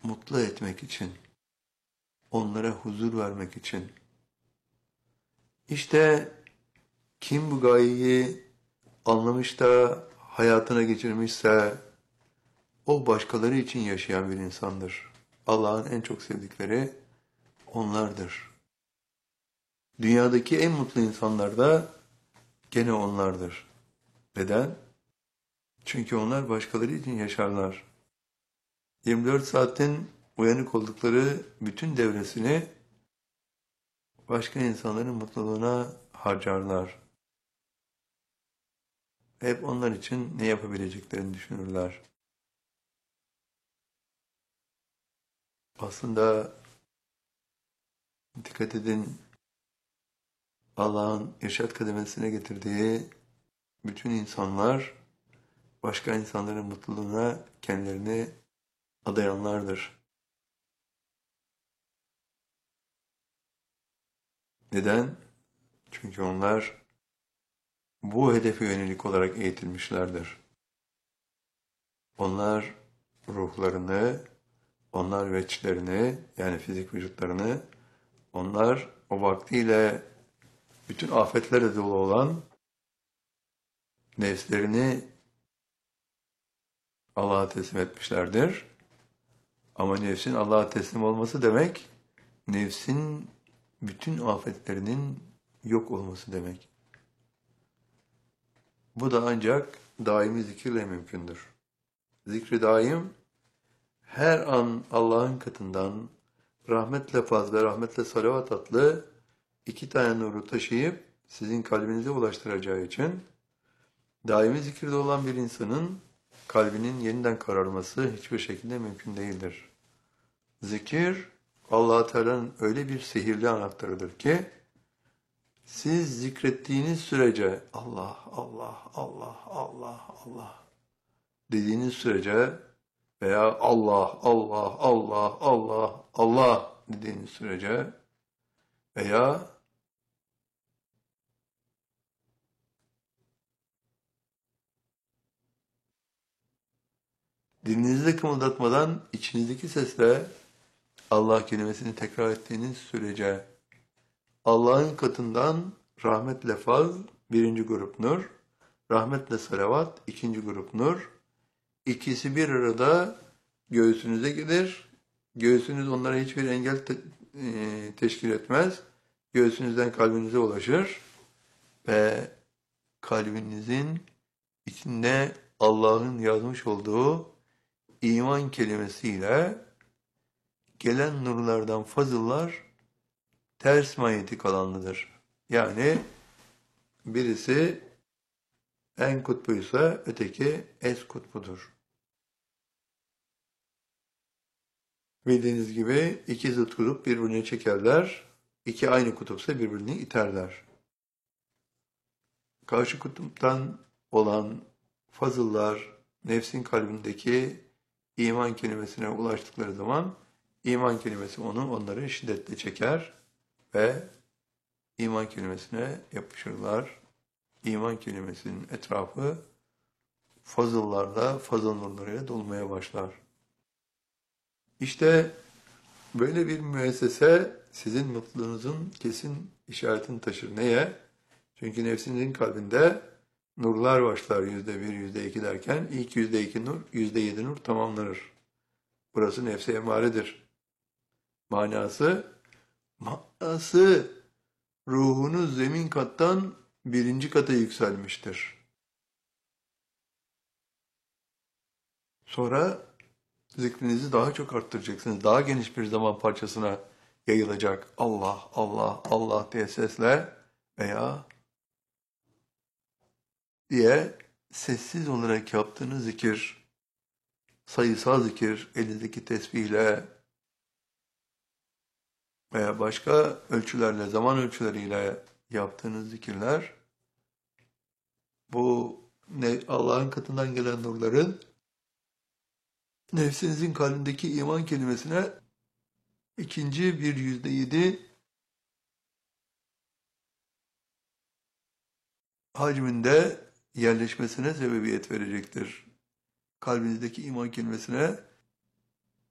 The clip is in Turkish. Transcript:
mutlu etmek için, onlara huzur vermek için. İşte kim bu gayeyi anlamış da hayatına geçirmişse o başkaları için yaşayan bir insandır. Allah'ın en çok sevdikleri onlardır. Dünyadaki en mutlu insanlar da gene onlardır. Neden? Çünkü onlar başkaları için yaşarlar. 24 saatin uyanık oldukları bütün devresini başka insanların mutluluğuna harcarlar. Hep onlar için ne yapabileceklerini düşünürler. Aslında dikkat edin, Allah'ın irşad kademesine getirdiği bütün insanlar başka insanların mutluluğuna kendilerini adayanlardır. Neden? Çünkü onlar bu hedefe yönelik olarak eğitilmişlerdir. Onlar ruhlarını, onlar veçlerini, yani fizik vücutlarını, onlar o vaktiyle bütün afetlerle dolu olan nefslerini Allah'a teslim etmişlerdir. Ama nefsin Allah'a teslim olması demek, nefsin bütün afetlerinin yok olması demek. Bu da ancak daimi zikirle mümkündür. Zikri daim, her an Allah'ın katından rahmetle faz ve rahmetle salavat adlı iki tane nuru taşıyıp sizin kalbinize ulaştıracağı için daimi zikirde olan bir insanın kalbinin yeniden kararması hiçbir şekilde mümkün değildir. Zikir, Allah-u Teala'nın öyle bir sihirli anahtarıdır ki, siz zikrettiğiniz sürece Allah, Allah, Allah, Allah, Allah dediğiniz sürece veya Allah, Allah, Allah, Allah, Allah dediğiniz sürece veya dilinizi kımıldatmadan içinizdeki sesle Allah kelimesini tekrar ettiğiniz sürece Allah'ın katından rahmetle faz birinci grup nur, rahmetle salavat ikinci grup nur, İkisi bir arada göğsünüze gelir. Göğsünüz onlara hiçbir engel teşkil etmez. Göğsünüzden kalbinize ulaşır ve kalbinizin içinde Allah'ın yazmış olduğu iman kelimesiyle gelen nurlardan fazıllar ters manyetik alanlıdır. Yani birisi en kutbuysa öteki es kutbudur. Bildiğiniz gibi iki zıt kutup birbirine çekerler, iki aynı kutupsa birbirini iterler. Karşı kutuptan olan fazıllar nefsin kalbindeki iman kelimesine ulaştıkları zaman iman kelimesi onları şiddetle çeker ve iman kelimesine yapışırlar. İman kelimesinin etrafı fazıllarla, fazıl nurlarıyla dolmaya başlar. İşte böyle bir müessese sizin mutluluğunuzun kesin işaretini taşır. Neye? Çünkü nefsinizin kalbinde nurlar başlar %1, %2 derken ilk %2 nur, %7 nur tamamlanır. Burası nefse emaredir. Manası ruhunuz zemin kattan birinci kata yükselmiştir. Sonra zikrinizi daha çok arttıracaksınız. Daha geniş bir zaman parçasına yayılacak. Allah, Allah, Allah diye sesle veya diye sessiz olarak yaptığınız zikir, sayısal zikir, elinizdeki tesbihle veya başka ölçülerle, zaman ölçüleriyle yaptığınız zikirler, bu Allah'ın katından gelen nurların nefsinizin kalbindeki iman kelimesine ikinci bir %7 hacminde yerleşmesine sebebiyet verecektir. Kalbinizdeki iman kelimesine